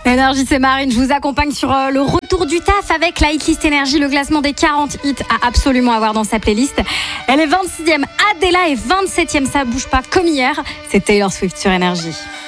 Énergie, c'est Marine. Je vous accompagne sur le retour du taf avec la hitlist Énergie, le classement des 40 hits à absolument avoir dans sa playlist. Elle est 26e, Adela est 27e, ça bouge pas comme hier. C'est Taylor Swift sur Énergie.